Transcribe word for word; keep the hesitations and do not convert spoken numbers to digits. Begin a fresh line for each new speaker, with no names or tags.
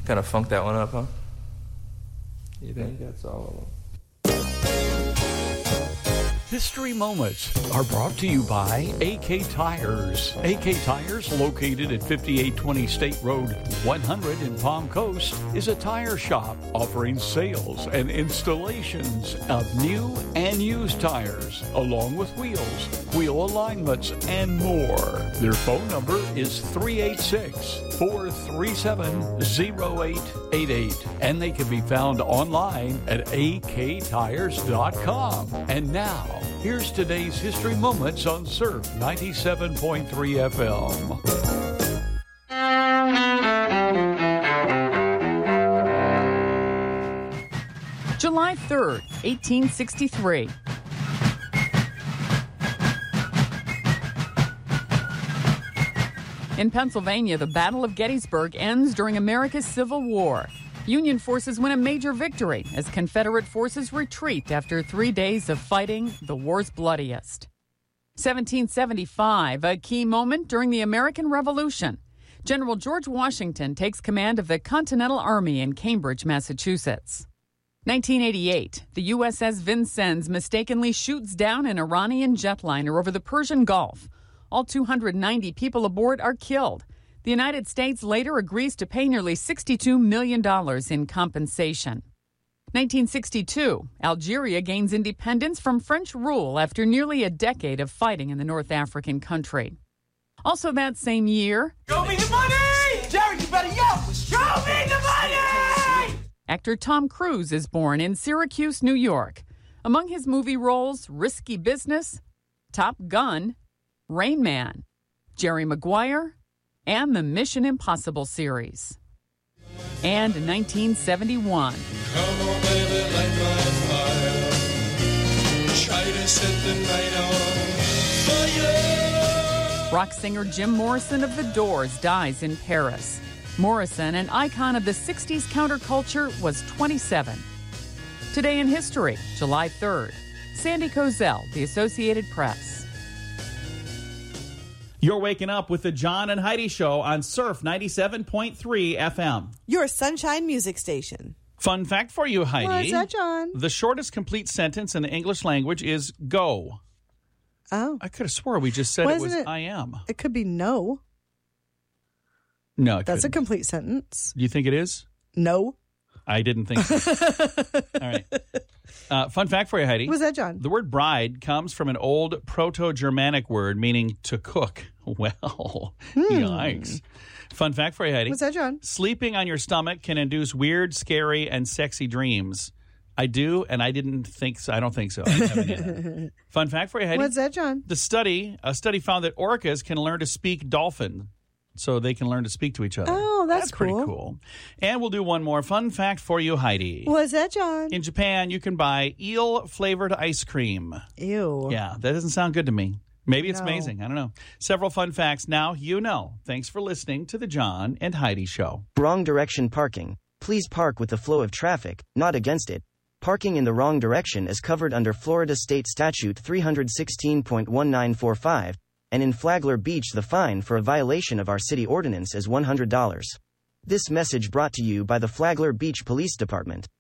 Kind of funked that one up, huh? You think that's all of them?
History Moments are brought to you by A K Tires. A K Tires, located at fifty-eight twenty State Road one hundred in Palm Coast, is a tire shop offering sales and installations of new and used tires, along with wheels, wheel alignments, and more. Their phone number is three eight six, four three seven, zero eight eight eight, and they can be found online at a k tires dot com. And now, here's today's History Moments on Surf ninety-seven point three F M.
July third, eighteen sixty-three. In Pennsylvania, the Battle of Gettysburg ends during America's Civil War. Union forces win a major victory as Confederate forces retreat after three days of fighting, the war's bloodiest. seventeen seventy-five, a key moment during the American Revolution. General George Washington takes command of the Continental Army in Cambridge, Massachusetts. nineteen eighty-eight, the U S S Vincennes mistakenly shoots down an Iranian jetliner over the Persian Gulf. All two hundred ninety people aboard are killed. The United States later agrees to pay nearly sixty-two million dollars in compensation. nineteen sixty-two, Algeria gains independence from French rule after nearly a decade of fighting in the North African country. Also that same year,
Show me the money! Jerry, you better yell! Show me the money!
actor Tom Cruise is born in Syracuse, New York. Among his movie roles, Risky Business, Top Gun, Rain Man, Jerry Maguire, and the Mission Impossible series. And in nineteen seventy-one,
Come on, baby, light my fire. Try to set the night on fire.
rock singer Jim Morrison of The Doors dies in Paris. Morrison, an icon of the sixties counterculture, was twenty-seven. Today in history, July third. Sandy Kozel, The Associated Press.
You're waking up with the John and Heidi Show on Surf ninety-seven point three F M.
Your Sunshine Music Station.
Fun fact for you, Heidi.
What's that, John?
The shortest complete sentence in the English language is go.
Oh.
I could have swore we just said
Wasn't
it was
it-
I am.
It could be no.
No, it
That's
couldn't.
a complete sentence.
Do you think it is?
No.
I didn't think so. All right. Uh, fun fact for you, Heidi.
What's that, John?
The word bride comes from an old Proto-Germanic word meaning to cook. Well, yikes. Fun fact for you, Heidi.
What's that, John?
Sleeping on your stomach can induce weird, scary, and sexy dreams. I do, and I didn't think so. I don't think so. I haven't either. Fun fact for you, Heidi.
What's that, John?
The study, a study found that orcas can learn to speak dolphin, so they can learn to speak to each other.
Oh, that's
pretty
cool.
cool. And we'll do one more fun fact for you, Heidi.
What's that, John?
In Japan, you can buy eel-flavored ice cream.
Ew.
Yeah, that doesn't sound good to me. Maybe it's
No.
amazing. I don't know. Several fun facts now you know. Thanks for listening to the John and Heidi Show.
Wrong direction parking. Please park with the flow of traffic, not against it. Parking in the wrong direction is covered under Florida State Statute three sixteen point one nine four five, and in Flagler Beach the fine for a violation of our city ordinance is one hundred dollars. This message brought to you by the Flagler Beach Police Department.